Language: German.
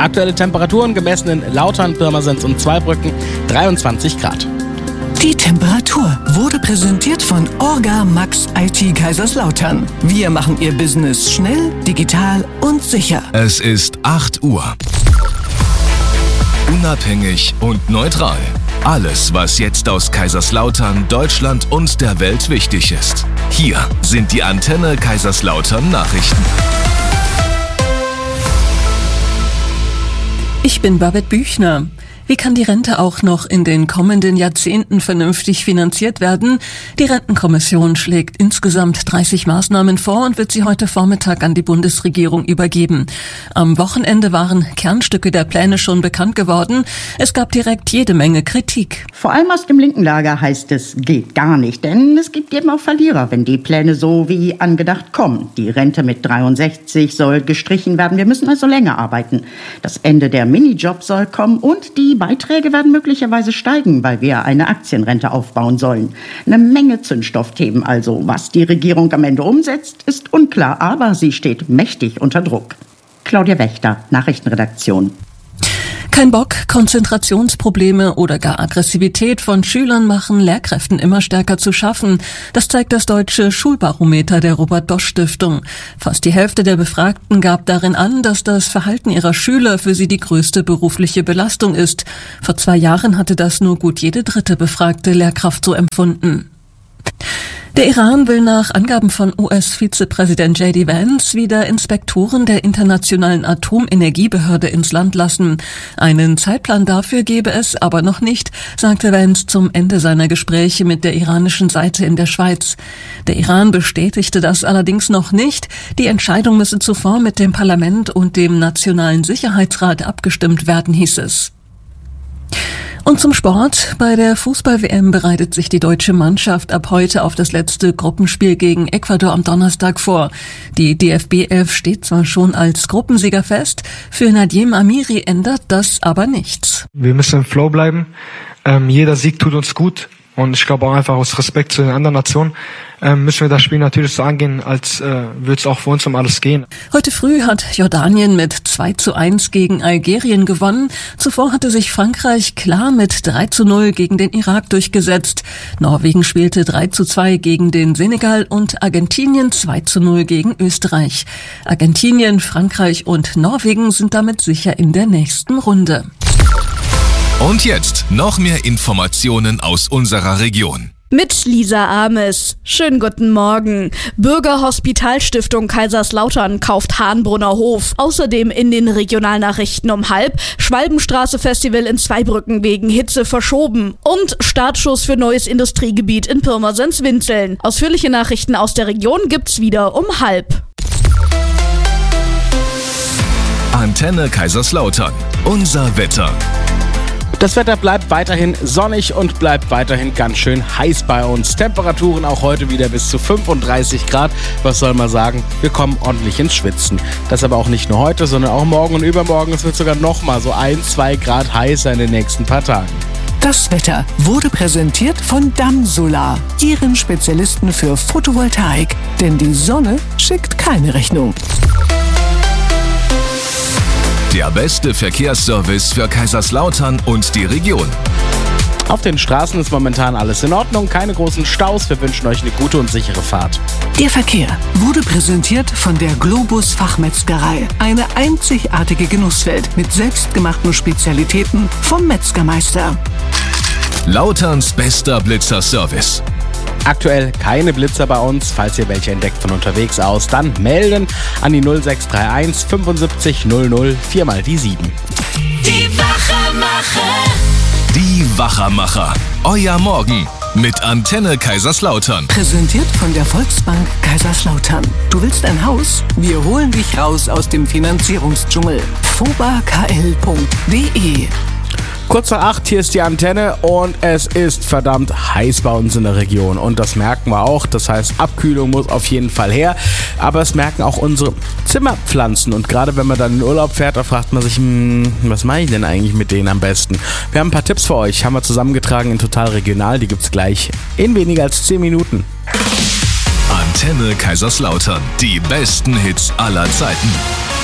Aktuelle Temperaturen gemessen in Lautern, Pirmasens und Zweibrücken 23 Grad. Die Temperatur wurde präsentiert von Orga Max IT Kaiserslautern. Wir machen Ihr Business schnell, digital und sicher. Es ist 8 Uhr. Unabhängig und neutral. Alles, was jetzt aus Kaiserslautern, Deutschland und der Welt wichtig ist. Hier sind die Antenne Kaiserslautern Nachrichten. Ich bin Babette Büchner. Wie kann die Rente auch noch in den kommenden Jahrzehnten vernünftig finanziert werden? Die Rentenkommission schlägt insgesamt 30 Maßnahmen vor und wird sie heute Vormittag an die Bundesregierung übergeben. Am Wochenende waren Kernstücke der Pläne schon bekannt geworden. Es gab direkt jede Menge Kritik. Vor allem aus dem linken Lager heißt es, geht gar nicht, denn es gibt eben auch Verlierer, wenn die Pläne so wie angedacht kommen. Die Rente mit 63 soll gestrichen werden, wir müssen also länger arbeiten. Das Ende der Minijobs soll kommen und die Beiträge werden möglicherweise steigen, weil wir eine Aktienrente aufbauen sollen. Eine Menge Zündstoffthemen also. Was die Regierung am Ende umsetzt, ist unklar, aber sie steht mächtig unter Druck. Claudia Wächter, Nachrichtenredaktion. Kein Bock, Konzentrationsprobleme oder gar Aggressivität von Schülern machen Lehrkräften immer stärker zu schaffen. Das zeigt das deutsche Schulbarometer der Robert-Bosch-Stiftung. Fast die Hälfte der Befragten gab darin an, dass das Verhalten ihrer Schüler für sie die größte berufliche Belastung ist. Vor 2 Jahren hatte das nur gut jede dritte befragte Lehrkraft so empfunden. Der Iran will nach Angaben von US-Vizepräsident J.D. Vance wieder Inspektoren der Internationalen Atomenergiebehörde ins Land lassen. Einen Zeitplan dafür gebe es aber noch nicht, sagte Vance zum Ende seiner Gespräche mit der iranischen Seite in der Schweiz. Der Iran bestätigte das allerdings noch nicht. Die Entscheidung müsse zuvor mit dem Parlament und dem Nationalen Sicherheitsrat abgestimmt werden, hieß es. Und zum Sport. Bei der Fußball-WM bereitet sich die deutsche Mannschaft ab heute auf das letzte Gruppenspiel gegen Ecuador am Donnerstag vor. Die DFB-11 steht zwar schon als Gruppensieger fest, für Nadim Amiri ändert das aber nichts. Wir müssen im Flow bleiben. Jeder Sieg tut uns gut. Und ich glaube auch einfach aus Respekt zu den anderen Nationen müssen wir das Spiel natürlich so angehen, als würde es auch für uns um alles gehen. Heute früh hat Jordanien mit 2:1 gegen Algerien gewonnen. Zuvor hatte sich Frankreich klar mit 3:0 gegen den Irak durchgesetzt. Norwegen spielte 3:2 gegen den Senegal und Argentinien 2:0 gegen Österreich. Argentinien, Frankreich und Norwegen sind damit sicher in der nächsten Runde. Und jetzt noch mehr Informationen aus unserer Region. Mit Lisa Ames. Schönen guten Morgen. Bürgerhospitalstiftung Kaiserslautern kauft Hahnbrunner Hof. Außerdem in den Regionalnachrichten um 12:30 Schwalbenstraße-Festival in Zweibrücken wegen Hitze verschoben. Und Startschuss für neues Industriegebiet in Pirmasens-Winzeln. Ausführliche Nachrichten aus der Region gibt's wieder um 12:30. Antenne Kaiserslautern. Unser Wetter. Das Wetter bleibt weiterhin sonnig und bleibt weiterhin ganz schön heiß bei uns. Temperaturen auch heute wieder bis zu 35 Grad. Was soll man sagen? Wir kommen ordentlich ins Schwitzen. Das aber auch nicht nur heute, sondern auch morgen und übermorgen. Es wird sogar noch mal so 1-2 Grad heißer in den nächsten paar Tagen. Das Wetter wurde präsentiert von Damsolar, Ihren Spezialisten für Photovoltaik. Denn die Sonne schickt keine Rechnung. Der beste Verkehrsservice für Kaiserslautern und die Region. Auf den Straßen ist momentan alles in Ordnung, keine großen Staus. Wir wünschen euch eine gute und sichere Fahrt. Der Verkehr wurde präsentiert von der Globus Fachmetzgerei. Eine einzigartige Genusswelt mit selbstgemachten Spezialitäten vom Metzgermeister. Lauterns bester Blitzerservice. Aktuell keine Blitzer bei uns. Falls ihr welche entdeckt von unterwegs aus, dann melden an die 0631 75 00 4 mal die 7. Die Wachermacher. Die Wachermacher. Euer Morgen mit Antenne Kaiserslautern. Präsentiert von der Volksbank Kaiserslautern. Du willst ein Haus? Wir holen dich raus aus dem Finanzierungsdschungel. fobakl.de. Kurz nach 8, hier ist die Antenne und es ist verdammt heiß bei uns in der Region und das merken wir auch. Das heißt, Abkühlung muss auf jeden Fall her, aber es merken auch unsere Zimmerpflanzen und gerade wenn man dann in den Urlaub fährt, da fragt man sich, was mache ich denn eigentlich mit denen am besten? Wir haben ein paar Tipps für euch, haben wir zusammengetragen in Total Regional, die gibt's gleich in weniger als 10 Minuten. Antenne Kaiserslautern, die besten Hits aller Zeiten.